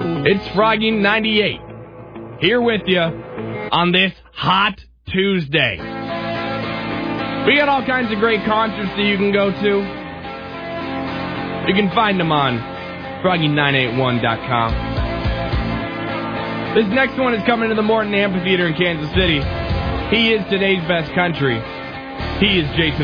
It's Froggy98 here with you on this hot Tuesday. We got all kinds of great concerts that you can go to. You can find them on Froggy981.com. This next one is coming to the Morton Amphitheater in Kansas City. He is today's best country. He is Jason